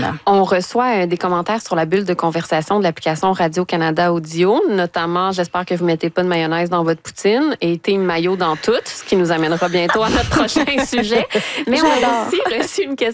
Exactement. On reçoit des commentaires sur la bulle de conversation de l'application Radio-Canada Audio, notamment, j'espère que vous mettez pas de mayonnaise dans votre poutine et team mayo dans tout, ce qui nous amènera bientôt à notre prochain sujet. Mais on a aussi reçu une question